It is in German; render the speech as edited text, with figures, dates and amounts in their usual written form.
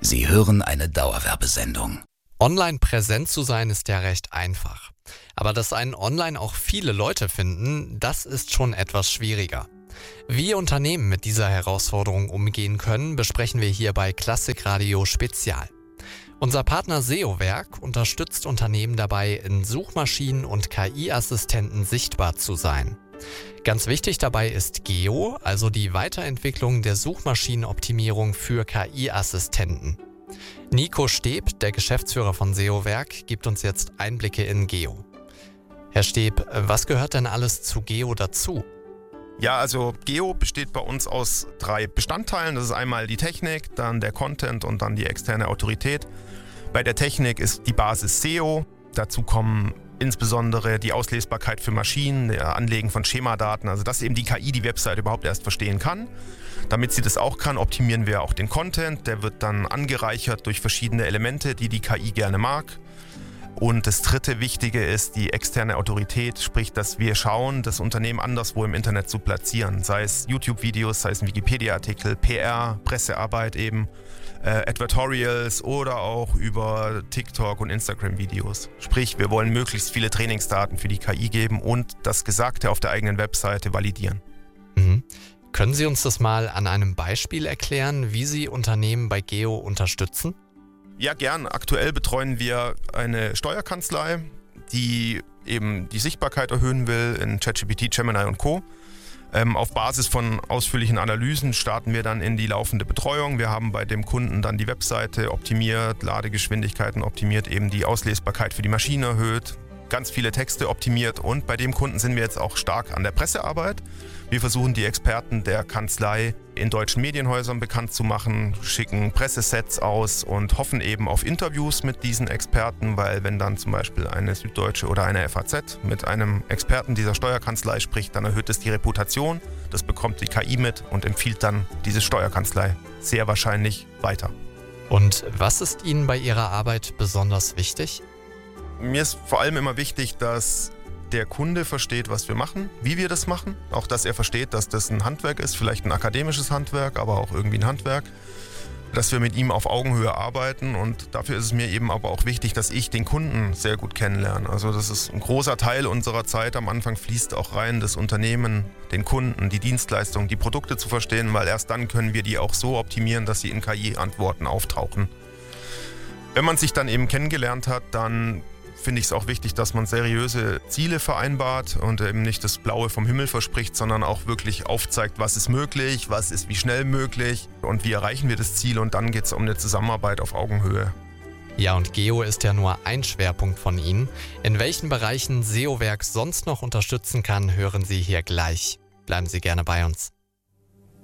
Sie hören eine Dauerwerbesendung. Online präsent zu sein ist ja recht einfach. Aber dass einen online auch viele Leute finden, das ist schon etwas schwieriger. Wie Unternehmen mit dieser Herausforderung umgehen können, besprechen wir hier bei Klassikradio Spezial. Unser Partner SEOwerk unterstützt Unternehmen dabei, in Suchmaschinen und KI-Assistenten sichtbar zu sein. Ganz wichtig dabei ist Geo, also die Weiterentwicklung der Suchmaschinenoptimierung für KI-Assistenten. Nico Steb, der Geschäftsführer von SEOwerk, gibt uns jetzt Einblicke in Geo. Herr Steb, was gehört denn alles zu Geo dazu? Ja, also Geo besteht bei uns aus 3 Bestandteilen. Das ist einmal die Technik, dann der Content und dann die externe Autorität. Bei der Technik ist die Basis SEO. Dazu kommen insbesondere die Auslesbarkeit für Maschinen, der Anlegen von Schemadaten, also dass eben die KI die Website überhaupt erst verstehen kann. Damit sie das auch kann, optimieren wir auch den Content. Der wird dann angereichert durch verschiedene Elemente, die die KI gerne mag. Und das dritte Wichtige ist die externe Autorität, sprich, dass wir schauen, das Unternehmen anderswo im Internet zu platzieren. Sei es YouTube-Videos, sei es ein Wikipedia-Artikel, PR, Pressearbeit eben, Advertorials oder auch über TikTok und Instagram-Videos. Sprich, wir wollen möglichst viele Trainingsdaten für die KI geben und das Gesagte auf der eigenen Webseite validieren. Können Sie uns das mal an einem Beispiel erklären, wie Sie Unternehmen bei Geo unterstützen? Ja, gern. Aktuell betreuen wir eine Steuerkanzlei, die eben die Sichtbarkeit erhöhen will in ChatGPT, Gemini und Co. Auf Basis von ausführlichen Analysen starten wir dann in die laufende Betreuung. Wir haben bei dem Kunden dann die Webseite optimiert, Ladegeschwindigkeiten optimiert, eben die Auslesbarkeit für die Maschine erhöht, ganz viele Texte optimiert und bei dem Kunden sind wir jetzt auch stark an der Pressearbeit. Wir versuchen die Experten der Kanzlei in deutschen Medienhäusern bekannt zu machen, schicken Pressesets aus und hoffen eben auf Interviews mit diesen Experten, weil wenn dann zum Beispiel eine Süddeutsche oder eine FAZ mit einem Experten dieser Steuerkanzlei spricht, dann erhöht es die Reputation, das bekommt die KI mit und empfiehlt dann diese Steuerkanzlei sehr wahrscheinlich weiter. Und was ist Ihnen bei Ihrer Arbeit besonders wichtig? Mir ist vor allem immer wichtig, dass der Kunde versteht, was wir machen, wie wir das machen. Auch, dass er versteht, dass das ein Handwerk ist, vielleicht ein akademisches Handwerk, aber auch irgendwie ein Handwerk. Dass wir mit ihm auf Augenhöhe arbeiten und dafür ist es mir eben aber auch wichtig, dass ich den Kunden sehr gut kennenlerne. Also das ist ein großer Teil unserer Zeit. Am Anfang fließt auch rein, das Unternehmen, den Kunden, die Dienstleistung, die Produkte zu verstehen, weil erst dann können wir die auch so optimieren, dass sie in KI-Antworten auftauchen. Wenn man sich dann eben kennengelernt hat, dann finde ich es auch wichtig, dass man seriöse Ziele vereinbart und eben nicht das Blaue vom Himmel verspricht, sondern auch wirklich aufzeigt, was ist möglich, was ist wie schnell möglich und wie erreichen wir das Ziel und dann geht es um eine Zusammenarbeit auf Augenhöhe. Ja, und Geo ist ja nur ein Schwerpunkt von Ihnen. In welchen Bereichen SEOwerk sonst noch unterstützen kann, hören Sie hier gleich. Bleiben Sie gerne bei uns.